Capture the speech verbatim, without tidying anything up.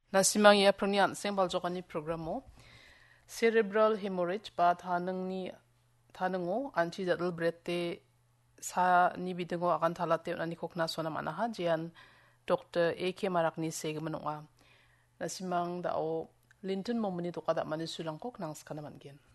Nasimang ia pernian seng baljokani programo cerebral hemorrhage ba thanangni thanango anti jadal brete sa ni bidengo akan thalate nani kokna sona manaha jian Doktor A K Marakni segmenonga nasimang dao Linton momuni to kada mani sulangkok nang skana manggen